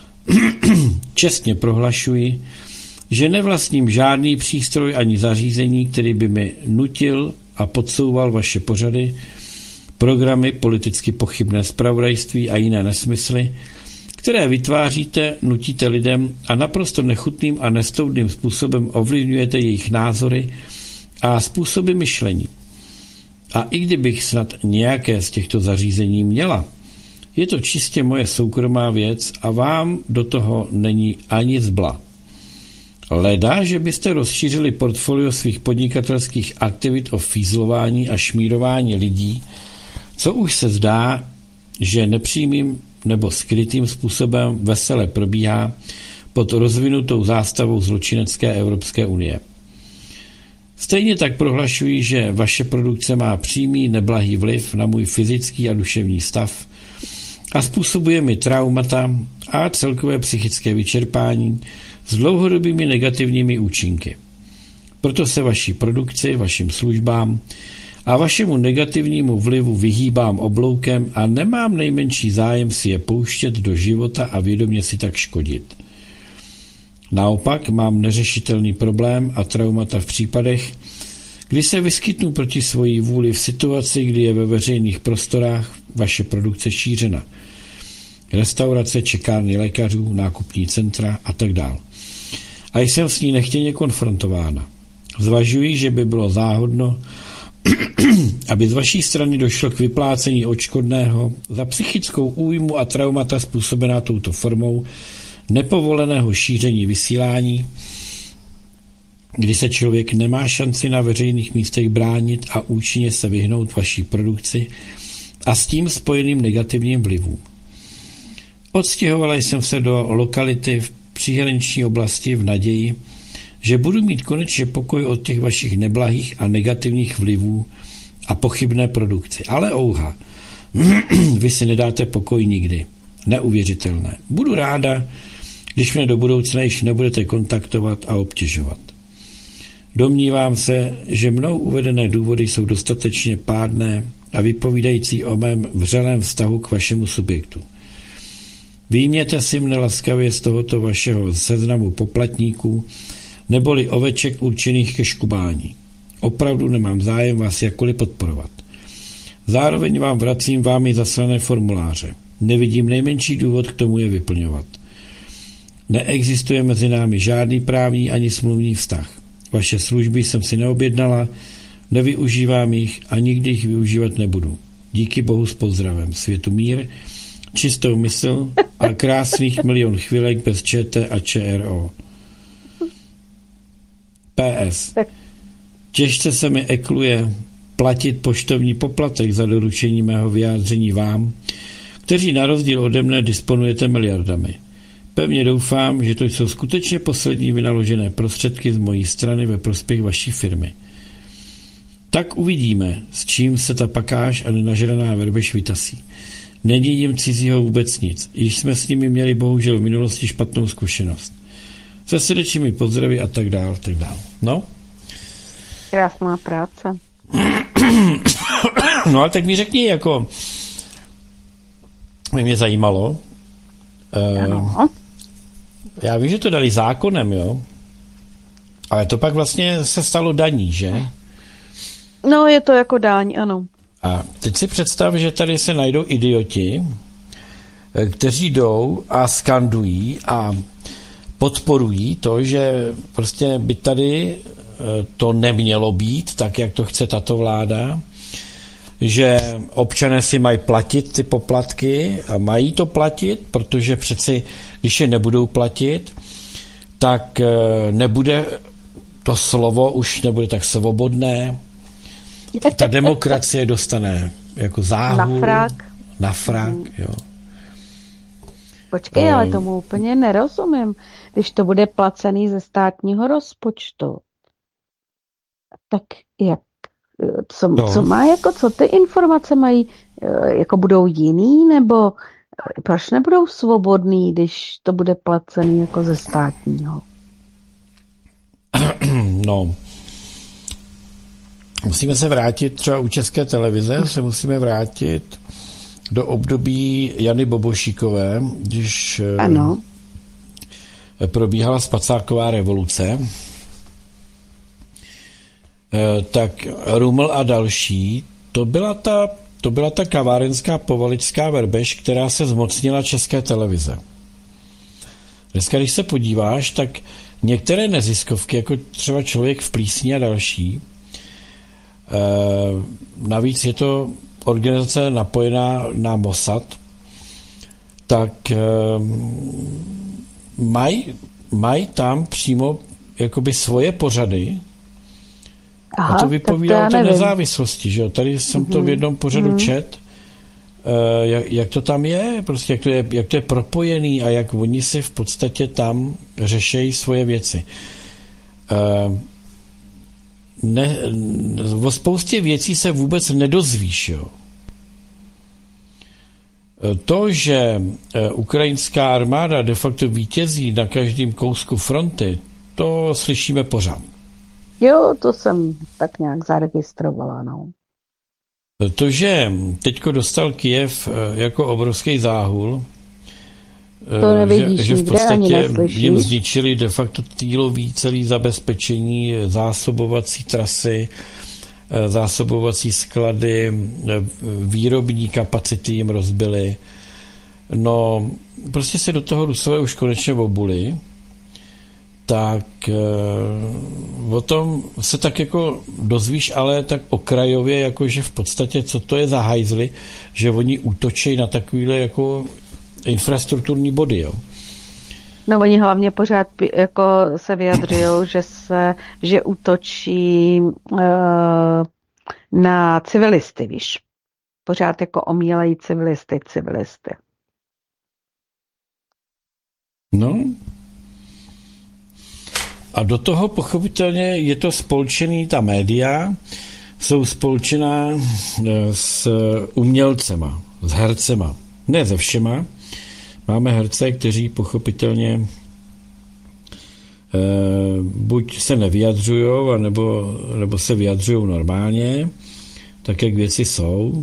Čestně prohlašuji, že nevlastním žádný přístroj ani zařízení, který by mi nutil a podsouval vaše pořady, programy, politicky pochybné zpravodajství a jiné nesmysly, které vytváříte, nutíte lidem a naprosto nechutným a nestoudným způsobem ovlivňujete jejich názory a způsoby myšlení. A i kdybych snad nějaké z těchto zařízení měla, je to čistě moje soukromá věc a vám do toho není ani zbla. Leda, že byste rozšířili portfolio svých podnikatelských aktivit o fízlování a šmírování lidí, co už se zdá, že nepřímým nebo skrytým způsobem vesele probíhá pod rozvinutou zástavou zločinecké Evropské unie. Stejně tak prohlašuji, že vaše produkce má přímý neblahý vliv na můj fyzický a duševní stav a způsobuje mi traumata a celkové psychické vyčerpání, s dlouhodobými negativními účinky. Proto se vaší produkci, vašim službám a vašemu negativnímu vlivu vyhýbám obloukem a nemám nejmenší zájem si je pouštět do života a vědomě si tak škodit. Naopak mám neřešitelný problém a traumata v případech, kdy se vyskytnu proti svojí vůli v situaci, kdy je ve veřejných prostorách vaše produkce šířena. Restaurace, čekárny lékařů, nákupní centra a tak dále. A jsem s ní nechtěně konfrontována. Zvažuji, že by bylo záhodno, aby z vaší strany došlo k vyplácení odškodného za psychickou újmu a traumata způsobená touto formou nepovoleného šíření vysílání, kdy se člověk nemá šanci na veřejných místech bránit a účinně se vyhnout vaší produkci a s tím spojeným negativním vlivům. Odstěhovala jsem se do lokality v příhraniční oblasti v naději, že budu mít konečně pokoj od těch vašich neblahých a negativních vlivů a pochybné produkci. Ale ouha, vy si nedáte pokoj nikdy. Neuvěřitelné. Budu ráda, když mě do budoucna již nebudete kontaktovat a obtěžovat. Domnívám se, že mnou uvedené důvody jsou dostatečně pádné a vypovídající o mém vřelém vztahu k vašemu subjektu. Výjměte si mne laskavě z tohoto vašeho seznamu poplatníků, neboli oveček určených ke škubání. Opravdu nemám zájem vás jakkoliv podporovat. Zároveň vám vracím vámi zaslané formuláře. Nevidím nejmenší důvod k tomu je vyplňovat. Neexistuje mezi námi žádný právní ani smluvní vztah. Vaše služby jsem si neobjednala, nevyužívám jich a nikdy jich využívat nebudu. Díky Bohu s pozdravem. Světu mír, čistou mysl a krásných milion chvilek bez ČT a ČRO. P S. Těžce se mi ekluje platit poštovní poplatek za doručení mého vyjádření vám, kteří na rozdíl ode mne disponujete miliardami. Pevně doufám, že to jsou skutečně poslední vynaložené prostředky z mojí strany ve prospěch vaší firmy. Tak uvidíme, s čím se ta pakáž a nenažraná verbež vytasí. Není jim cizího vůbec nic. Již jsme s nimi měli bohužel v minulosti špatnou zkušenost. Se srdečnými pozdravy a tak dál, tak dál. No? Krásná práce. No ale tak mi řekni, jako mě zajímalo. Ano. Já vím, že to dali zákonem, jo? Ale to pak vlastně se stalo daní, že? No, je to jako daň, ano. A teď si představ, že tady se najdou idioti, kteří jdou a skandují a podporují to, že prostě by tady to nemělo být tak, jak to chce tato vláda, že občané si mají platit ty poplatky a mají to platit, protože přeci, když je nebudou platit, tak nebude to slovo už nebude tak svobodné, ta demokracie dostane jako záhul. Na frak. Na frak, jo. Počkej, ale tomu úplně nerozumím. Když to bude placený ze státního rozpočtu, tak jak, co, no. co má, jako, co ty informace mají, jako budou jiný, nebo proč nebudou svobodný, když to bude placený jako ze státního? No, musíme se vrátit třeba u České televize, se musíme vrátit do období Jany Bobošíkové, když ano. probíhala spacáková revoluce, tak Ruml a další, to byla ta, to byla ta kavárenská povaličská verbež, která se zmocnila České televize. Dneska, když se podíváš, tak některé neziskovky, jako třeba Člověk v plísni a další, navíc je to organizace napojená na Mossad, tak mají maj tam přímo jakoby svoje pořady. Aha, a to vypovídá o té nezávislosti, že jo? Tady jsem mm-hmm. to v jednom pořadu mm-hmm. čet, jak, jak to tam je, prostě jak to je, jak to je propojený a jak oni si v podstatě tam řešejí svoje věci. Ne, o spoustě věcí se vůbec nedozvíš, jo. To, že ukrajinská armáda de facto vítězí na každém kousku fronty, to slyšíme pořád. Jo, to jsem tak nějak zaregistrovala, no. To, že teďko dostal Kyjev jako obrovský záhul, to nevidíš, že, že v nikde, ani podstatě neslyšíš. jim zničili de facto týlový celý zabezpečení, zásobovací trasy, zásobovací sklady, výrobní kapacity jim rozbili. No, prostě se do toho Rusové už konečně obuli, tak o tom se tak jako dozvíš, ale tak okrajově, jakože v podstatě, co to je za hajzly, že oni útočí na takovýhle jako infrastrukturní body, jo. No oni hlavně pořád jako se vyjadřují, že se, že útočí uh, na civilisty, víš. Pořád jako omílají civilisty, civilisty. No. A do toho pochopitelně je to spolčený, ta média jsou spolčená s umělcema, s hercema. Ne se všema. Máme herce, kteří pochopitelně eh, buď se nevyjadřují, nebo, nebo se vyjadřují normálně, tak jak věci jsou.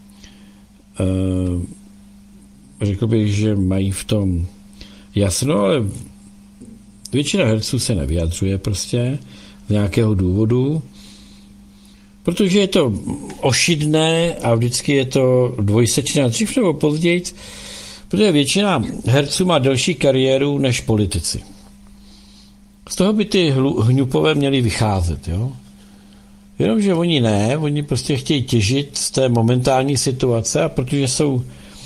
Eh, řekl bych, že mají v tom jasno, ale většina herců se nevyjadřuje prostě z nějakého důvodu, protože je to ošidné a vždycky je to dvojsečné, dřív nebo později, protože většina herců má delší kariéru než politici. Z toho by ty hňupové měli vycházet, jo? Jenomže oni ne, oni prostě chtějí těžit z té momentální situace a protože jsou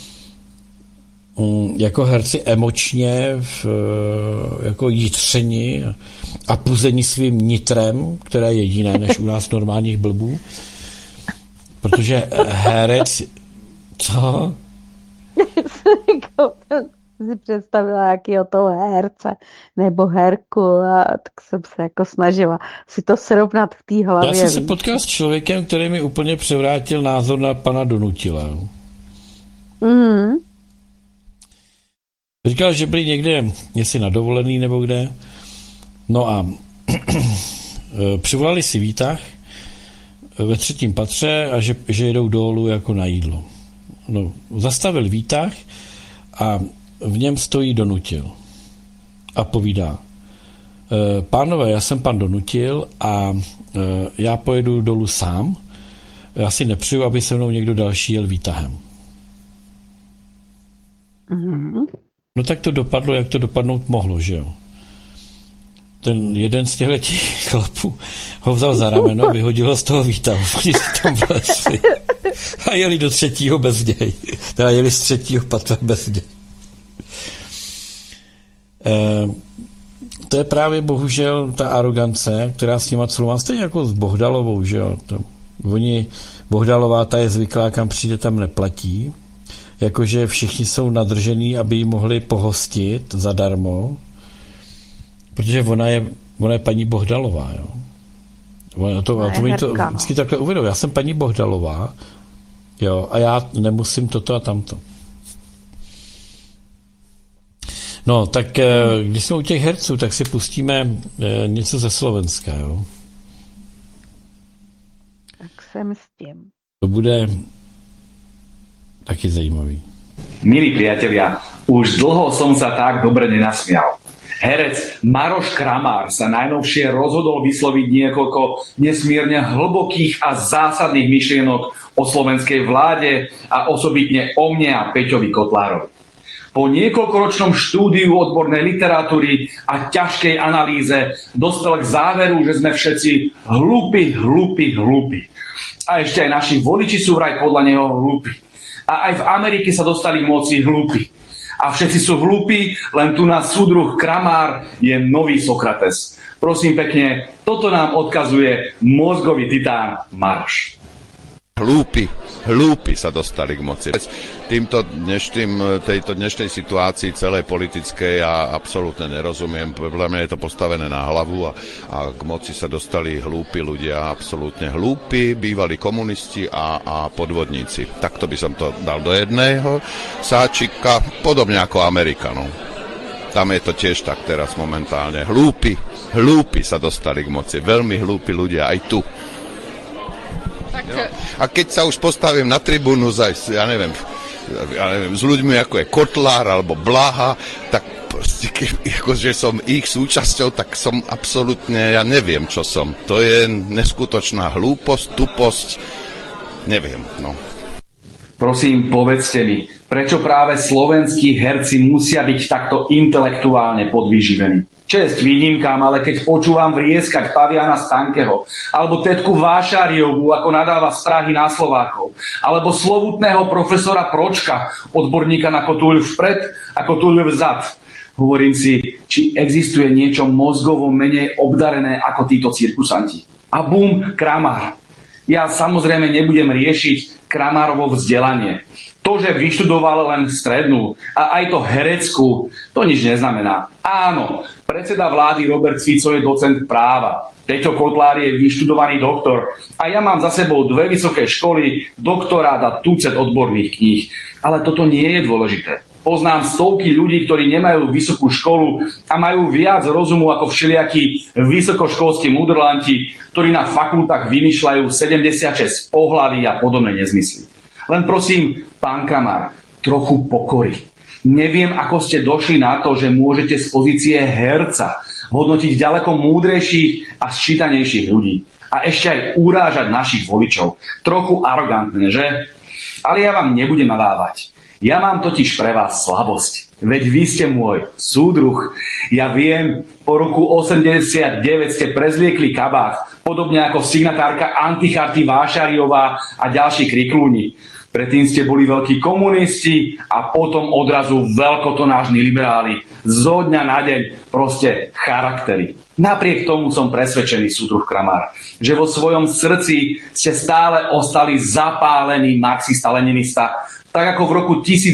jako herci emočně v, jako jitřeni a puzení svým nitrem, které je jiné než u nás normálních blbů, protože herec, co? si představila jakýho toho herce nebo herku a tak jsem se jako snažila si to srovnat v té hlavě. Já jsem se potkal s člověkem, který mi úplně převrátil názor na pana Donutila. Mhm. Říkal, že byli někde, jestli na dovolený nebo kde. No a přivolali si výtah ve třetím patře a že, že jedou dolů jako na jídlo. No, zastavil výtah a v něm stojí Donutil. A povídá, pánové, já jsem pan Donutil a já pojedu dolů sám. Já si nepřeju, aby se mnou někdo další jel výtahem. Mhm. No tak to dopadlo, jak to dopadnout mohlo, že jo. Ten jeden z těchto chlapů ho vzal za rameno, vyhodil ho z toho výtahu, oni si tam vlezli a jeli do třetího bez něj. Teda jeli z třetího patra bez něj. E, to je právě bohužel ta arogance, která s nima celou má stejně jako s Bohdalovou, že jo. To, oni, Bohdalová, ta je zvyklá, kam přijde, tam neplatí. Jakože všichni jsou nadržení, aby ji mohli pohostit zadarmo, protože ona je, ona je paní Bohdalová, jo. Ona to, no, to, to, to vždycky takhle uvědomí. Já jsem paní Bohdalová, jo, a já nemusím toto a tamto. No, tak když jsme u těch herců, tak si pustíme něco ze Slovenska, jo. Tak jsem s tím. To bude taky zajímavý. Milí priatelia, už dlho som sa tak dobre nenasmial. Herec Maroš Kramár sa najnovšie rozhodol vysloviť niekoľko nesmierne hlbokých a zásadných myšlienok o slovenskej vláde a osobitne o mne a Peťovi Kotlárovi. Po niekoľkoročnom štúdiu odbornej literatúry a ťažkej analýze dospel k záveru, že sme všetci hlúpi, hlúpi, hlúpi. A ešte aj naši voliči sú vraj podľa neho hlúpi. A aj v Amerike sa dostali moci hlúpi. A všetci sú hlúpi, len tu na súdruh Kramár je nový Sokrates. Prosím pekne, toto nám odkazuje mozgový titán Maroš. Hlúpi, hlúpi sa dostali k moci. Týmto dnešným, tejto dnešnej situácii celej politickej ja absolútne nerozumiem. Podľa mňa je to postavené na hlavu a, a k moci sa dostali hlúpi ľudia, absolútne hlúpi, bývalí komunisti a, a podvodníci. Takto by som to dal do jedného sáčika, podobne ako Amerika. No. Tam je to tiež tak teraz momentálne. Hlúpi, hlúpi sa dostali k moci, veľmi hlúpi ľudia aj tu. A keď sa už postavím na tribúnu za, ja neviem, ja neviem, s ľuďmi ako je Kotlár alebo Blaha, tak proste, akože som ich súčasťou, tak som absolútne, ja neviem, čo som. To je neskutočná hlúposť, tuposť, neviem, no. Prosím, povedzte mi, prečo práve slovenskí herci musia byť takto intelektuálne podvyživení? Česť výnimkám, ale keď počúvam vrieskať Paviana Stankeho, alebo tetku Vášariovú, ako nadáva strahy na Slovákov, alebo slovutného profesora Pročka, odborníka na kotúľu vpred a kotúľu vzad, hovorím si, či existuje niečo mozgovo menej obdarené ako títo cirkusanti. A bum, Kramár. Ja samozrejme nebudem riešiť Kramárovo vzdelanie. To, že vyštudoval len strednú a aj to hereckú, to nič neznamená. Áno, predseda vlády Robert Fico je docent práva. Peťo Kotlár je vyštudovaný doktor a ja mám za sebou dve vysoké školy, doktorát a tucet odborných kníh. Ale toto nie je dôležité. Poznám stovky ľudí, ktorí nemajú vysokú školu a majú viac rozumu ako všelijakí vysokoškolskí mudrlanti, ktorí na fakultách vymýšľajú sedemdesiatšesť pohlaví a podobné nezmysly. Len prosím, pán Kramár, trochu pokory. Neviem, ako ste došli na to, že môžete z pozície herca hodnotiť ďaleko múdrejších a sčítanejších ľudí. A ešte aj urážať našich voličov. Trochu arogantné, že? Ale ja vám nebudem nadávať. Ja mám totiž pre vás slabosť. Veď vy ste môj súdruh. Ja viem, po roku osemdesiatdeväť ste prezliekli kabát, podobne ako signatárka Anticharty Vášariová a ďalší kriklúni. Predtým ste boli veľkí komunisti a potom odrazu veľkotonážni liberáli. Zo dňa na deň proste charaktery. Napriek tomu som presvedčený, súdruh Kramár, že vo svojom srdci ste stále ostali zapálený marxista-leninista, tak ako v roku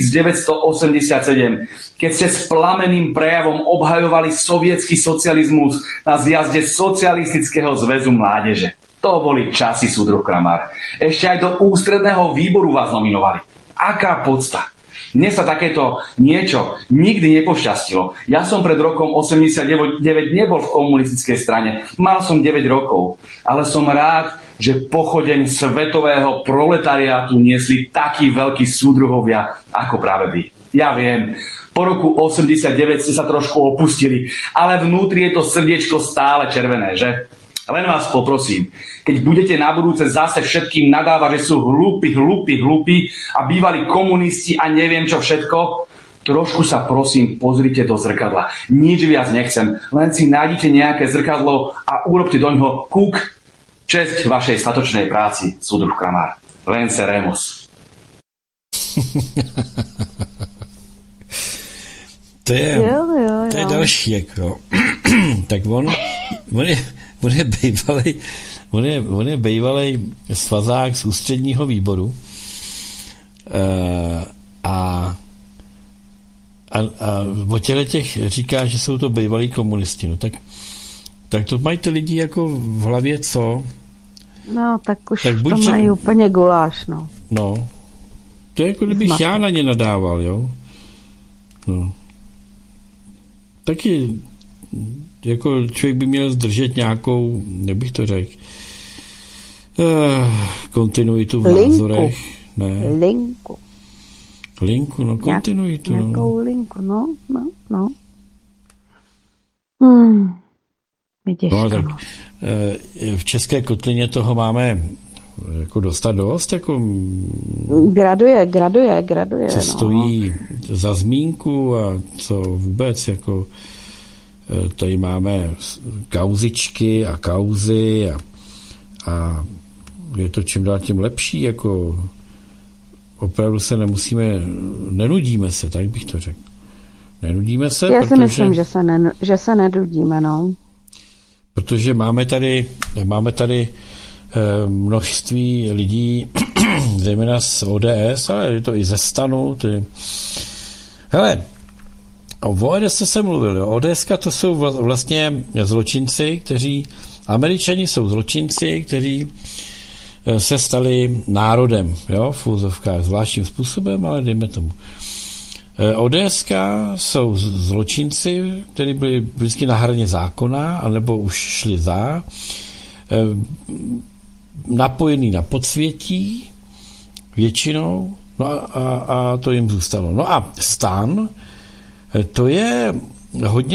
devätnásťstoosemdesiatsedem, keď ste s plameným prejavom obhajovali sovietský socializmus na zjazde Socialistického zväzu mládeže. To boli časy, súdruh Kramár. Ešte aj do ústredného výboru vás nominovali. Aká podsta? Mne sa takéto niečo nikdy nepošťastilo. Ja som pred rokom osemdesiatdeväť nebol v komunistickej strane. Mal som deväť rokov. Ale som rád, že pochodeň svetového proletariátu niesli takí veľkí súdruhovia ako práve vy. Ja viem, po roku osemdesiatdeväť ste sa trošku opustili, ale vnútri je to srdiečko stále červené, že? Len vás poprosím, keď budete na budúce zase všetkým nadávať, že sú hlúpi, hlúpi, hlúpi a bývali komunisti a neviem čo všetko, trošku sa prosím pozrite do zrkadla. Nič viac nechcem, len si nájdite nejaké zrkadlo a urobte do ňoho kúk. Česť vašej statočnej práci, súdruh Kramár. Vence Remus. To je, jo, jo, jo. to je další, jako. Tak on, on je, on je bejvalej, on je, on je bejvalej svazák z ústředního výboru e, a, a, a o těle těch říká, že jsou to bejvalí komunisti. No tak, tak to mají ty lidi jako v hlavě co? No, tak už tak to mají úplně guláš, no. No, to je jako kdybych já na ně nadával, jo. No. Taky jako člověk by měl zdržet nějakou, jak bych to řekl, uh, kontinuitu v linku. názorech. Ne. Linku. Linku, no kontinuitu. Nějak, nějakou no. linku, no, no, no. Hmm. Těžko, No, tak no. v České kotlině toho máme jako dostat dost, jako Graduje, graduje, graduje. co no. stojí za zmínku a co vůbec, jako tady máme kauzičky a kauzy a, a je to čím dál tím lepší, jako opravdu se nemusíme, nenudíme se, tak bych to řekl. Nenudíme se, Já si protože, myslím, že se, ne, že se nedudíme, no. Protože máme tady, máme tady množství lidí, zejména z O D S, ale je to i ze STANu. Ty. Hele, o O D S se mluvil. O D S to jsou vlastně zločinci, kteří, Američani jsou zločinci, kteří se stali národem, jo, v úzovkách zvláštním způsobem, ale dejme tomu. O D S jsou zločinci, kteří byli vždycky na hraně zákona, anebo už šli za, napojený na podsvětí většinou, no a, a, a to jim zůstalo. No a STAN, to je hodně